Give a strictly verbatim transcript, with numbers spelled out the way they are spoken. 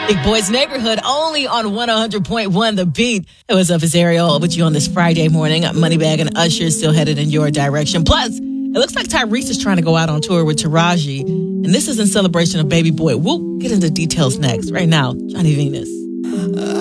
Big Boy's Neighborhood, only on one hundred point one The Beat. It was up as Ariel with you on this Friday morning. Moneybagg and Usher still headed in your direction. Plus, it looks like Tyrese is trying to go out on tour with Taraji. And this is in celebration of Baby Boy. We'll get into details next. Right now, Johnny Venus.